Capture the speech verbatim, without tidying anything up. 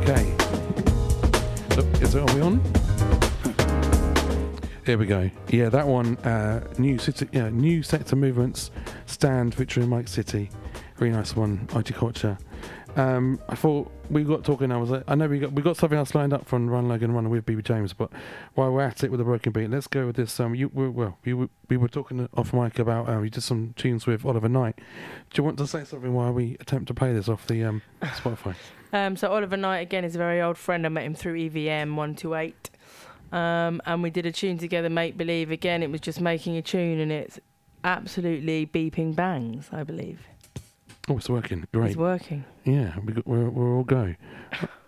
Okay. Look, is it, are we on? Here we go. Yeah, that one, uh, new city, yeah, new sector movements stand featuring Mike City. Very nice one, I T Culture. Um, I thought we got talking. I was, like, I know we got we got something else lined up from Run Logan Run with B B James, but while we're at it with the broken beat, let's go with this. Um, you we, well, we were we were talking off mic about um, you did some tunes with Oliver Knight. Do you want to say something while we attempt to play this off the um, Spotify? Um, so Oliver Knight again is a very old friend. I met him through E V M one two eight, um, and we did a tune together, Make Believe. Again, it was just making a tune, and it's absolutely beeping bangs, I believe. Oh, it's working. Great. It's working. Yeah, we got, we're we're all go.